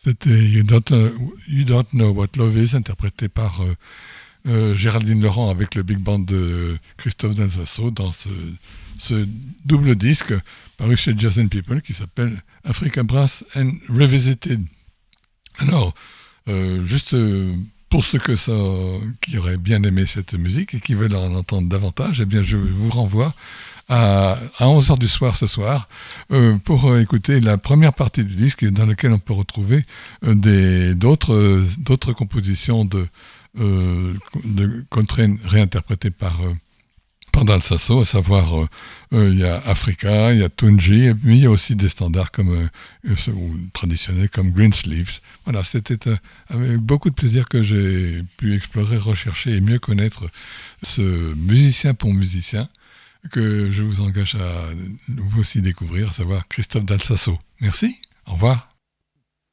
C'était You Don't Know What Love Is, interprété par Géraldine Laurent avec le big band de Christophe Dalsasso dans ce double disque paru chez Jazz and People qui s'appelle Africa Brass and Revisited. Alors, juste pour ceux qui auraient bien aimé cette musique et qui veulent en entendre davantage, eh bien je vous renvoie à 11h du soir ce soir pour écouter la première partie du disque dans lequel on peut retrouver d'autres compositions de Coltrane réinterprétées par Dalsasso, à savoir il y a Africa, il y a Tunji, et puis il y a aussi des standards comme ou traditionnels comme Greensleeves. Voilà, c'était avec beaucoup de plaisir que j'ai pu explorer, rechercher et mieux connaître ce musicien pour musicien que je vous engage à vous aussi découvrir, à savoir Christophe Dalsasso. Merci, au revoir.